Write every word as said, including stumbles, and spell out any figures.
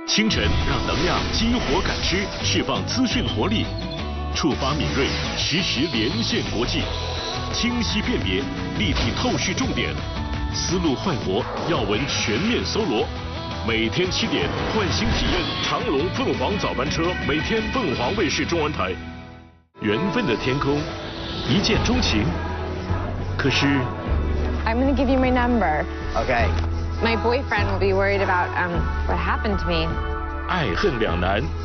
清晨让能量激活感知，释放资讯活力，触发敏锐，实时连线国际，清晰辨别，立体透视重点，思路焕活，要闻全面搜罗。每天七点，换新体验长龙凤凰早班车，每天凤凰卫视中文台。缘分的天空，一见钟情。可是 I'm gonna give you my number. Okay. My boyfriend will be worried about um what happened to me. 爱恨两难。